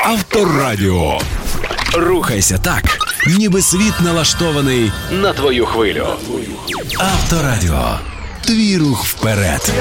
Авторадіо. Рухайся так, ніби світ налаштований на твою хвилю. Авторадіо. Твій рух вперед.